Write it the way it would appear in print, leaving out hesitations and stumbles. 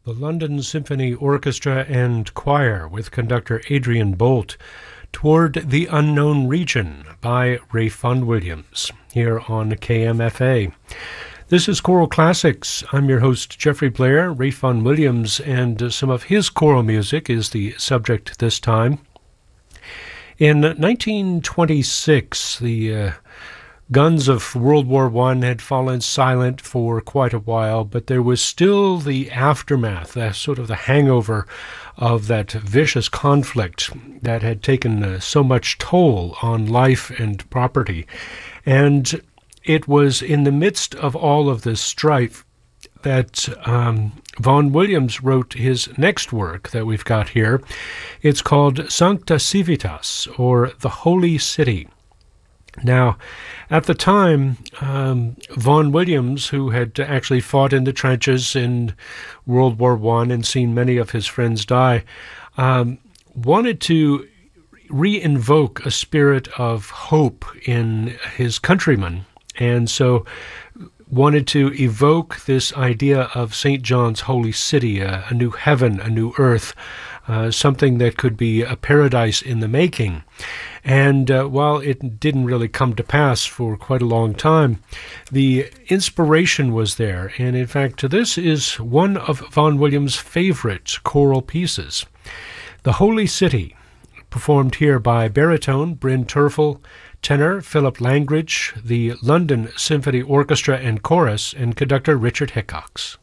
The London Symphony Orchestra and Choir with conductor Adrian Bolt, Toward the Unknown Region by Ralph Vaughan Williams, here on KMFA. This is Choral Classics. I'm your host, Jeffrey Blair. Ralph Vaughan Williams and some of his choral music is the subject this time. In 1926, the guns of World War I had fallen silent for quite a while, but there was still the aftermath, sort of the hangover of that vicious conflict that had taken so much toll on life and property. And it was in the midst of all of this strife that Vaughan Williams wrote his next work that we've got here. It's called Sancta Civitas, or The Holy City. Now, at the time, Vaughan Williams, who had actually fought in the trenches in World War I and seen many of his friends die, wanted to re-invoke a spirit of hope in his countrymen, and so wanted to evoke this idea of St. John's holy city, a new heaven, a new earth, something that could be a paradise in the making. And while it didn't really come to pass for quite a long time, the inspiration was there. And in fact, this is one of Vaughan Williams' favorite choral pieces. The Holy City, performed here by baritone Bryn Terfel, tenor Philip Langridge, the London Symphony Orchestra and Chorus, and conductor Richard Hickox.